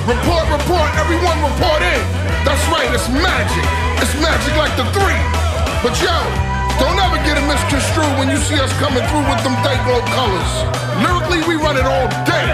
Report, everyone report in. That's right, it's magic. It's magic like the three. But yo, don't ever get it misconstrued when you see us coming through with them day glow colors. Lyrically, we run it all day.